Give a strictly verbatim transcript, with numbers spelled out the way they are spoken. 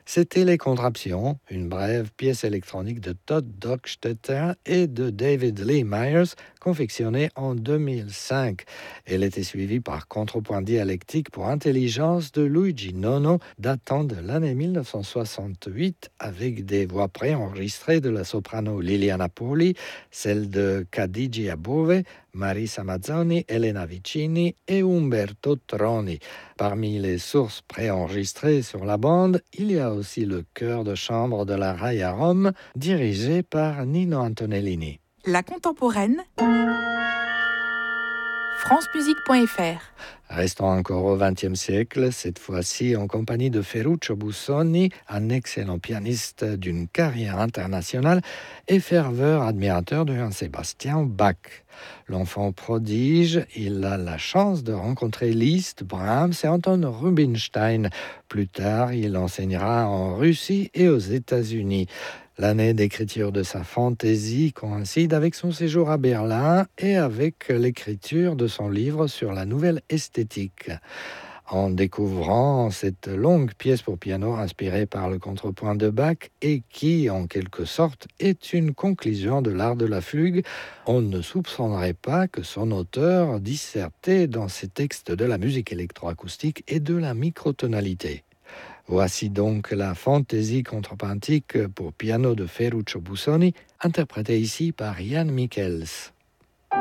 C'était Les Contraptions, une brève pièce électronique de Todd Dockstetter et de David Lee Myers, confectionnée en deux mille cinq. Elle était suivie par Contrepoint dialectique pour intelligence de Luigi Nono, datant de l'année mille neuf cent soixante-huit, avec des voix préenregistrées de la soprano Liliana Poli, celle de Khadija Bove, Marisa Mazzoni, Elena Vicini et Umberto Troni. Parmi les sources préenregistrées sur la bande, il y a aussi le chœur de chambre de la Raia Rome, dirigé par Nino Antonellini. La contemporaine, francemusique point f r. Restons encore au vingtième siècle, cette fois-ci en compagnie de Ferruccio Busoni, un excellent pianiste d'une carrière internationale et ferveur admirateur de Johann-Sebastian Bach. L'enfant prodige, il a la chance de rencontrer Liszt, Brahms et Anton Rubinstein. Plus tard, il enseignera en Russie et aux États-Unis. L'année d'écriture de sa fantaisie coïncide avec son séjour à Berlin et avec l'écriture de son livre sur la nouvelle esthétique. En découvrant cette longue pièce pour piano inspirée par le contrepoint de Bach et qui, en quelque sorte, est une conclusion de l'art de la fugue, on ne soupçonnerait pas que son auteur dissertait dans ses textes de la musique électroacoustique et de la microtonalité. Voici donc la fantaisie contrepointique pour piano de Ferruccio Busoni, interprétée ici par Jan Michels.